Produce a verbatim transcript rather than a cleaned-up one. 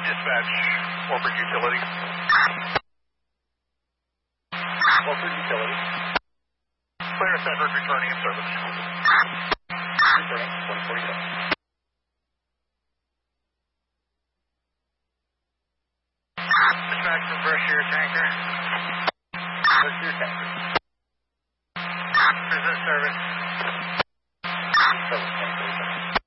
Dispatch, Orford Utility. Orford Utility. Clear Center returning in service. Returning, one forty-seven. Dispatch, reverse your tanker. Reverse your tanker. Present service.